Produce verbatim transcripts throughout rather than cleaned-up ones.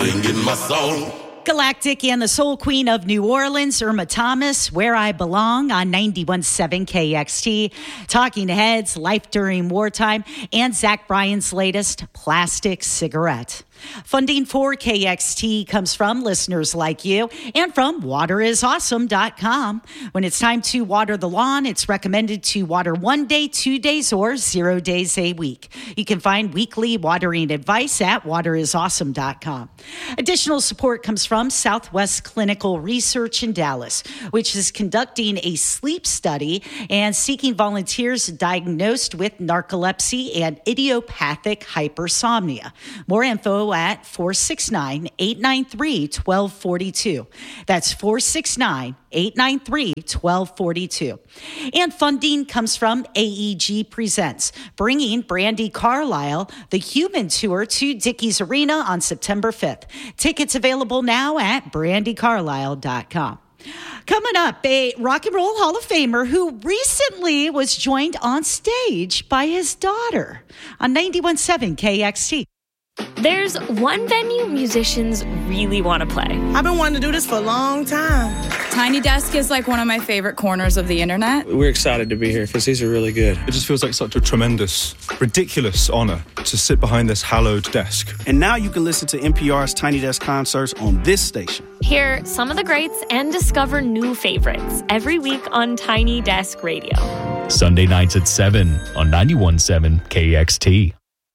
singing my song. Galactic and the Soul Queen of New Orleans, Irma Thomas, Where I Belong on ninety-one point seven K X T, Talking Heads, Life During Wartime, and Zach Bryan's latest, Plastic Cigarette. Funding for K X T comes from listeners like you and from water is awesome dot com. When it's time to water the lawn, it's recommended to water one day, two days, or zero days a week. You can find weekly watering advice at water is awesome dot com. Additional support comes from Southwest Clinical Research in Dallas, which is conducting a sleep study and seeking volunteers diagnosed with narcolepsy and idiopathic hypersomnia. More info at four six nine, eight nine three, one two four two. That's four six nine, eight nine three, one two four two. And funding comes from A E G Presents, bringing Brandi Carlile, the Human Tour, to Dickies Arena on September fifth. Tickets available now at brandi carlile dot com. Coming up, a Rock and Roll Hall of Famer who recently was joined on stage by his daughter on ninety-one point seven K X T. There's one venue musicians really want to play. I've been wanting to do this for a long time. Tiny Desk is like one of my favorite corners of the internet. We're excited to be here because these are really good. It just feels like such a tremendous, ridiculous honor to sit behind this hallowed desk. And now you can listen to N P R's Tiny Desk concerts on this station. Hear some of the greats and discover new favorites every week on Tiny Desk Radio. Sunday nights at seven on ninety-one point seven K X T.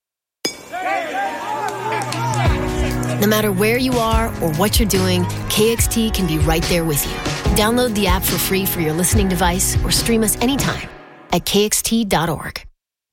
No matter where you are or what you're doing, K X T can be right there with you. Download the app for free for your listening device or stream us anytime at K X T dot org.